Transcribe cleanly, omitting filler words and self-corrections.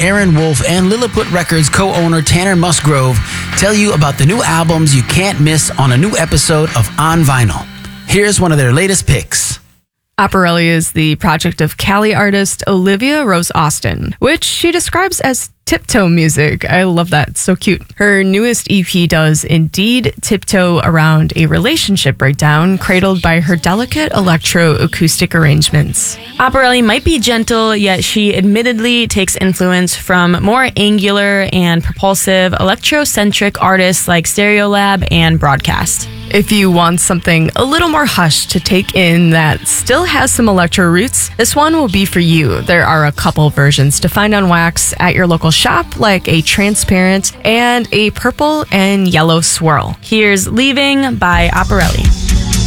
Aaron Wolf and Lilliput Records co-owner Tanner Musgrove tell you about the new albums you can't miss on a new episode of On Vinyl. Here's one of their latest picks. Operelli is the project of Cali artist Olivia Rose Austin, which she describes as tiptoe music. I love that. It's so cute. Her newest EP does indeed tiptoe around a relationship breakdown, cradled by her delicate electro-acoustic arrangements. Operelli might be gentle, yet she admittedly takes influence from more angular and propulsive electrocentric artists like Stereolab and Broadcast. If you want something a little more hushed to take in that still has some electro roots, this one will be for you. There are a couple versions to find on wax at your local shop, like a transparent and a purple and yellow swirl. Here's Leaving by Operelli.